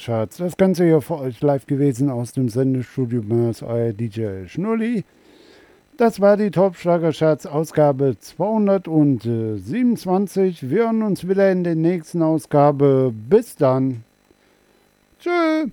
Schatz. Das Ganze hier für euch live gewesen aus dem Sendestudio Mörs, euer DJ Schnulli. Das war die Top-Schlager-Schatz Ausgabe 227. Wir hören uns wieder in der nächsten Ausgabe. Bis dann. Tschö.